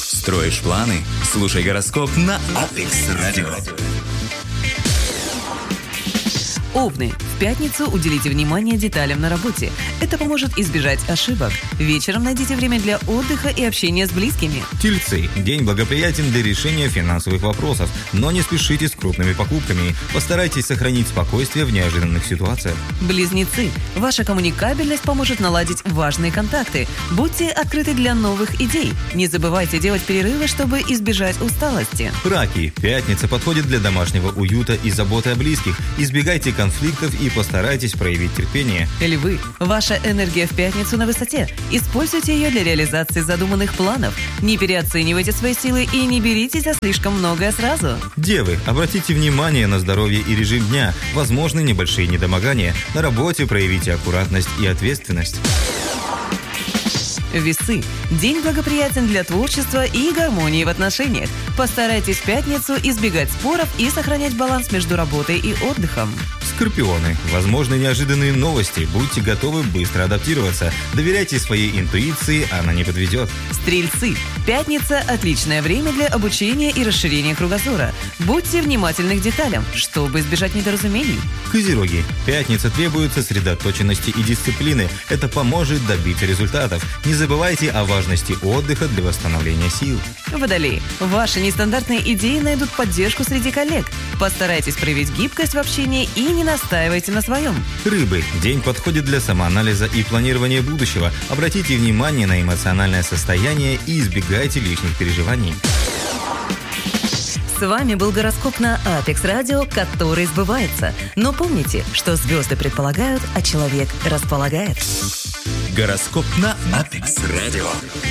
Строишь планы? Слушай гороскоп на Apex Radio. Овны. В пятницу уделите внимание деталям на работе. Это поможет избежать ошибок. Вечером найдите время для отдыха и общения с близкими. Тельцы. День благоприятен для решения финансовых вопросов, но не спешите с крупными покупками. Постарайтесь сохранить спокойствие в неожиданных ситуациях. Близнецы. Ваша коммуникабельность поможет наладить важные контакты. Будьте открыты для новых идей. Не забывайте делать перерывы, чтобы избежать усталости. Раки. Пятница подходит для домашнего уюта и заботы о близких. Избегайте конфликтов и постарайтесь проявить терпение. Львы. Ваша энергия в пятницу на высоте. Используйте ее для реализации задуманных планов. Не переоценивайте свои силы и не беритесь за слишком многое сразу. Девы. Обратите внимание на здоровье и режим дня. Возможны небольшие недомогания. На работе проявите аккуратность и ответственность. Весы. День благоприятен для творчества и гармонии в отношениях. Постарайтесь в пятницу избегать споров и сохранять баланс между работой и отдыхом. Скорпионы. Возможны неожиданные новости. Будьте готовы быстро адаптироваться. Доверяйте своей интуиции, она не подведет. Стрельцы. Пятница – отличное время для обучения и расширения кругозора. Будьте внимательны к деталям, чтобы избежать недоразумений. Козероги. Пятница требует сосредоточенности и дисциплины. Это поможет добиться результатов. Не забывайте о важности отдыха для восстановления сил. Водолеи. Ваши нестандартные идеи найдут поддержку среди коллег. Постарайтесь проявить гибкость в общении и не настаивайте на своем. Рыбы. День подходит для самоанализа и планирования будущего. Обратите внимание на эмоциональное состояние и избегайте лишних переживаний. С вами был гороскоп на Apex Radio, который сбывается. Но помните, что звезды предполагают, а человек располагает. Гороскоп на Apex Radio.